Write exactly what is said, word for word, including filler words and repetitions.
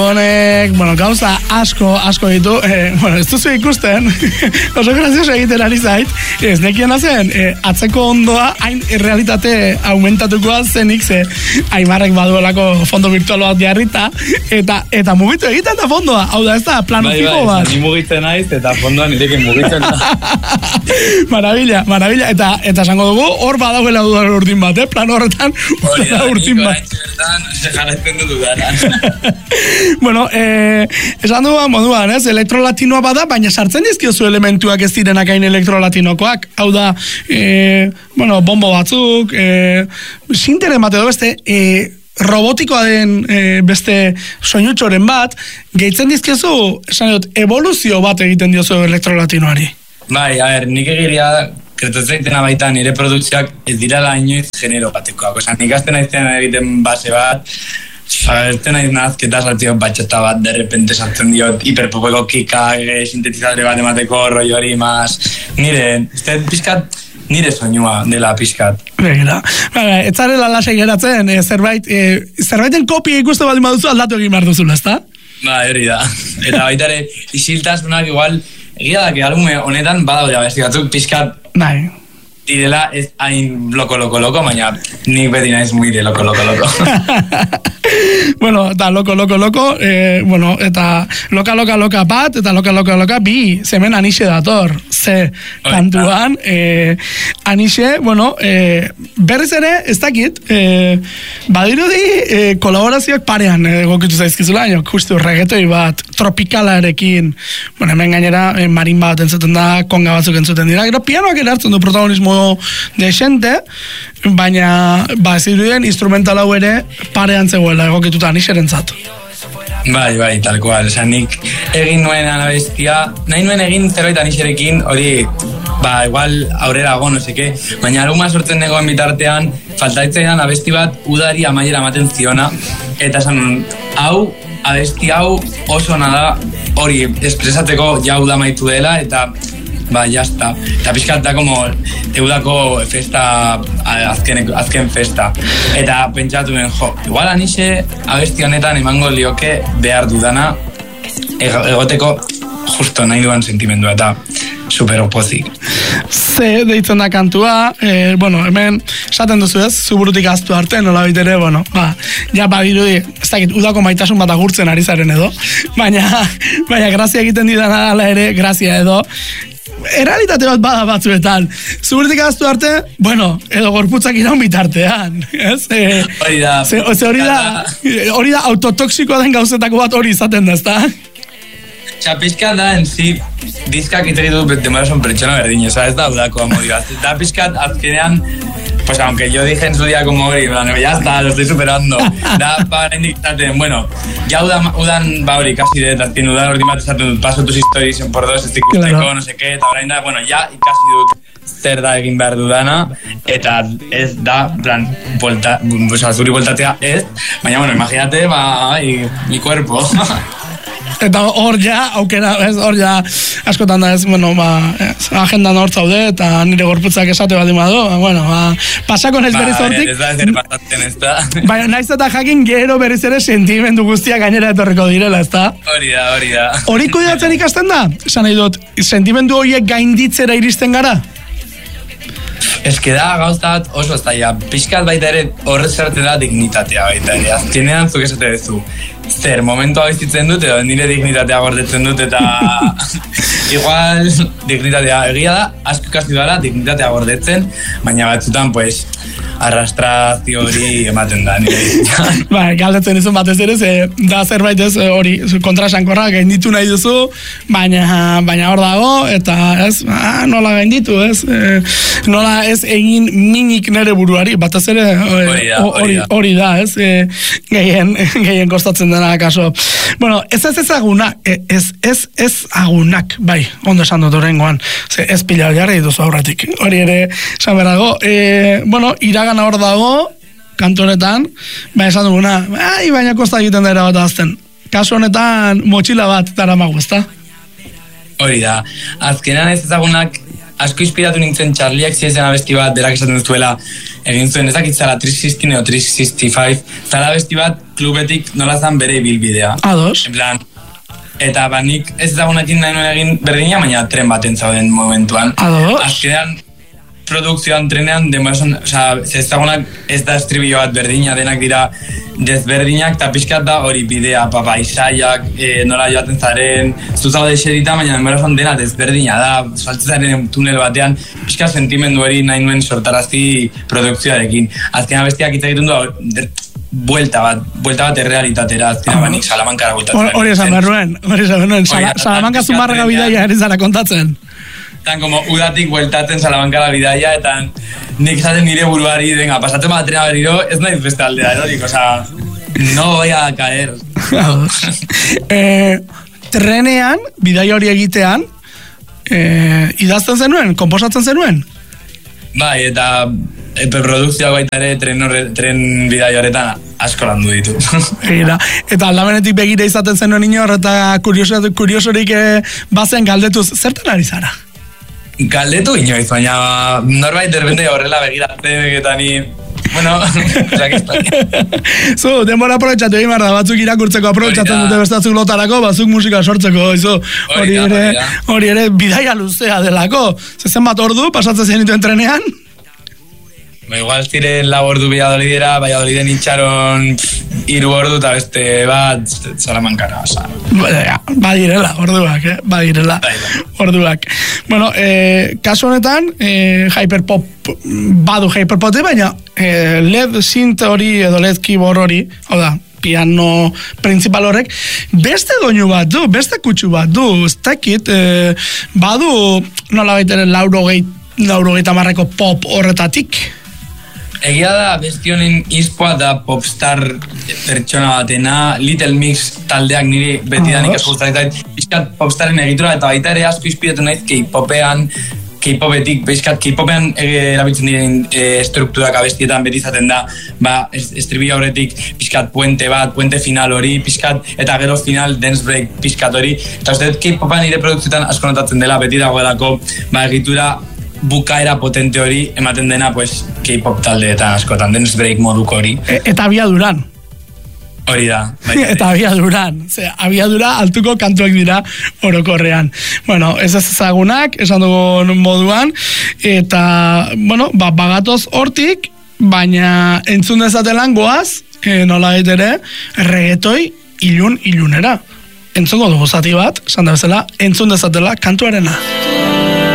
Honek, bueno, gauza asko, asko ditu, eh, bueno, ez duzu ikusten, oso grazioso egiten ari zait, ez nekiena zen, eh, atzeko ondoa, hain realitate aumentatukoa zenik, ze Aimarrek baduelako fondo virtual bat jarrita, eta eta mugitu egiten da fondoa, hau da, ez da, plano bai, fijo bat. Bai, ni mugitzen naiz, eta fondoan nirekin mugitzen da. Maravilla, maravilla, eta eta esango dugu, hor badagoela dudan urdin bat, eh, plano horretan, hori da, urdin bat. jarraitzen dut dudan. Bueno, eh, esan dugu moduan, ez, elektrolatinoa bada, baina sartzen dizkiozu elementuak ez direnak hain elektrolatinokoak. Hau da, eh, bueno, bombo batzuk, eh, sintere emate do beste, eh, robotikoa den eh, beste soinutxoren bat, gehitzen dizkiozu, esan dut, evoluzio bat egiten diozu elektrolatinoari. Bai, a ber, nik egiria kretatzen zaitena baita nire produkzioak ez dirala inoiz genero batekoak. Osa, nik azten aizten egiten base bat, Zagertzen nahi nazketa sartzen batxota bat, de repente sartzen diot hiperpopeko kika, sintetizadore bat emateko roi hori maz. Nire, ez pixkat, nire soinua dela pixkat. Begira. Ez zarela lasai geratzen, e, zerbait, e, zerbaiten kopia ikuste bat imaduzu aldatu egin behar duzula, ezta? Ba, hori da. Eta baita ere, isiltasunak igual, egia da, que albume honetan badago ja besti batzuk pixkat. Bai. Direla ez hain loko, loko, loko, baina nik beti naiz muy de loko, loko, loko. Bueno, eta loko, loko, loko, eh, bueno, eta loka, loka, loka bat, eta loka, loka, loka bi, zemen anixe dator, ze kantuan, eh, anixe, bueno, eh, berriz ere, ez dakit, eh, badirudi eh, kolaborazioak parean egokitu eh, zaizkizula, baina justu reggaetoi bat, tropikalarekin, bueno, hemen gainera, eh, marin bat entzuten da, konga batzuk entzuten dira, gero pianoak ere hartzen du protagonismo de xente, baina ba, zirudien instrumental hau ere parean zegoela egokituta anixerentzat. Bai, bai, tal cual. Osa, nik egin nuen anabestia, nahi nuen egin zerbait anixerekin, hori, ba, igual aurrera go, no seke, baina alguma sortzen negoen bitartean, faltaitzaidan abesti bat udari amaiera ematen ziona, eta esan, hau, abesti hau oso nada, hori, espresatzeko jau da maitu dela, eta ba, jazta. Eta pixkat da como eudako festa, azken, azken festa. Eta pentsatu ben, jo, igual anixe abesti honetan emango lioke behar dudana egoteko justo nahi duan sentimendua eta super opozik. Ze deitzen da kantua, eh, bueno, hemen esaten duzu ez, zuburutik aztu arte, nola bitere, bueno, ba, ja badirudi, ez dakit, udako maitasun bat agurtzen ari zaren edo, baina, baina grazia egiten didana ala ere, grazia edo, errealitate bat bada batzuetan. Zuburtik aztu arte, bueno, edo gorputzak iraun bitartean, ez? E, hori da. Ze, ze hori da, hori da autotoxikoa den gauzetako bat hori izaten da, ezta? Txapizkat da, en si, diskak itegitu demora son pertsona berdin, oza, ez da udako amodio. Da pizkat, azkenean, pues aunque yo dije en su día como hori, ya está, lo estoy superando. Da, para indictaten, bueno, ya udan, udan ba hori, kasi de, azken udan hori bat esaten dut, paso tus historias en por dos, ez ikusteko, claro. No sé qué, eta orain da, bueno, ya ikasi dut zer da egin behar dudana, eta ez da, plan, volta, oza, zuri voltatzea ez, baina, bueno, imagínate, ba, y, mi cuerpo. Eta hor ja, aukera, ez, hor ja, askotan da ez, bueno, ba, ez, agendan hor zaude, eta nire gorputzak esate bat imadu, ba, bueno, ba, pasako naiz berriz hortik. Ez da, ez da, pasatzen ez da. Baina, naiz eta jakin gero berriz ere sentimendu guztiak gainera etorriko direla, ez da? Hori da, hori da. Hori kudeatzen ikasten da? Esan nahi dut, sentimendu horiek gainditzera iristen gara? Ez que da, gauzat oso ez da, ja, pixkat baita ere horrez zertzen da dignitatea baita ere, azkenean zuk esate duzu. Zer, momentua bizitzen dut, edo nire dignitatea gordetzen dut, eta igual dignitatea egia da, asko ikasi dara dignitatea gordetzen, baina batzutan, pues, arrastrazio hori ematen da nire. Ba, galdetzen izun batez ere, ze, da zerbait ez hori kontrasankorra gainditu nahi duzu, baina baina hor dago, eta ez, ah, nola gainditu, ez, e, nola ez egin minik nere buruari, batez ere hori da, hori da, ez, e, gehien, gehien kostatzen dena kaso. Bueno, ez ez ezaguna, ez ez ez agunak, bai, ondo esan dut horrengoan, ze ez pila jarri duzu aurretik, hori ere, esan berago, e, bueno, iragana hor dago, kantu honetan, ba esan duguna, ai, baina kosta egiten da bat azten. Kasu honetan, motxila bat daramagu, ezta? Hori da, azkenan ez ezagunak asko inspiratu nintzen Charlie X C S abesti bat, berak esaten zuela, egin zuen, ezakitzala trescientos sesenta o trescientos sesenta y cinco, zala abesti bat klubetik nola zan bere bilbidea. Ados. En plan, eta banik ez dagoenekin nahi nuen egin berdina, baina tren baten zauden momentuan. Ados. Azkenean, produkzioan trenean, demorazon, oza, ez dagoenak ez da estribillo bat berdina, denak dira desberdinak, eta pixkat da hori bidea, papa, isaiak, e, nola joaten zaren, zuzaude eserita, baina demorazon dena desberdina da, saltzezaren tunel batean, pixkat sentimendu hori nahi nuen sortarazi produkzioarekin. Azkenean bestiak hitz egiten du, buelta bat, buelta bat errealitatera, azkenean banik Salamankara bueltatzen. Hori esan behar hori esan behar Salamanka Zumarraga bidaia ere zara kontatzen. Tan como udatik bueltatzen Salamankara bidaia, eta nik esaten nire buruari, venga, pasatzen batrena berriro, ez nahiz beste aldea, erotik, oza, no voy a caer. eh, trenean, bidaia hori egitean, eh, idazten zenuen, komposatzen zenuen? Bai, eta epe produkzioa baita ere tren, horre, tren bidai horretan asko landu ditu. Egira, eta aldamenetik begira izaten zenuen inor, eta kuriosorik eh, bazen galdetuz, zertan ari zara? Galdetu inoiz, baina norbait derbende horrela begiratzen eta ni, bueno, zu, denbora aprobetxatu egin behar da, batzuk irakurtzeko aprobetxatzen dute bestatzuk lotarako, batzuk musika sortzeko, izo, hori ere, hori ere bidaia luzea delako. Zezen bat ordu, pasatzen zenituen trenean? Ba, igual ziren lau ordu Valladolidera, Valladoliden itxaron hiru ordu eta beste bat Salamankara. Badirela, orduak, eh? Badirela, orduak. Bueno, eh, kasu honetan, eh, hyperpop, badu hyperpote, baina eh, L E D synth hori edo L E D keyboard hori, hau da, piano principal horrek, beste doinu bat du, beste kutsu bat du, ez dakit, eh, badu nola baitere laurogeit, laurogeit amarreko pop horretatik. Egia da, bestionen izpoa da popstar pertsona batena, Little Mix taldeak niri betidanik asko gustatzen zait, pixkat popstaren egitura, eta baita ere asko inspiratu naiz K-popean, K-popetik, pixkat K-popean erabiltzen diren e, strukturak abestietan beti izaten da, ba, estribila horretik pixkat puente bat, puente final hori, pixkat, eta gero final dance break pixkat hori, eta uste dut K-popean nire produkzioetan asko notatzen dela, beti dagoelako, ba, egitura bukaera potente hori ematen dena pues K-pop taldeetan askotan, dance break moduko hori. E, eta abiaduran. Hori da. Eta abiaduran. Ze, abiadura altuko kantuak dira orokorrean. Bueno, ez ez ezagunak, esan dugu moduan, eta, bueno, ba, bagatoz hortik, baina entzun dezatelan goaz, e, nola ere, reggaetoi ilun ilunera. Entzungo dugu zati bat, esan da bezala, entzun dezatela kantuarena.